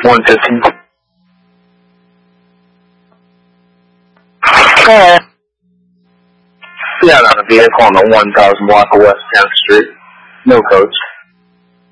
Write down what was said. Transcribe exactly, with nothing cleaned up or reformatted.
one fifteen. Uh, yeah, on a vehicle on the one thousand block of West tenth Street. No codes.